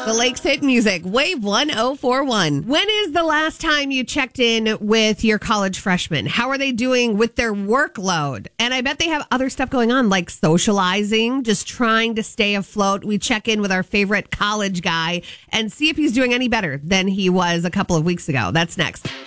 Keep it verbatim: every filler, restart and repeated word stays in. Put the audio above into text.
The Lakes Hit Music, Wave one oh four one. When is the last time you checked in with your college freshmen? How are they doing with their workload? And I bet they have other stuff going on, like socializing, just trying to stay afloat. We check in with our favorite college guy and see if he's doing any better than he was a couple of weeks ago. That's next.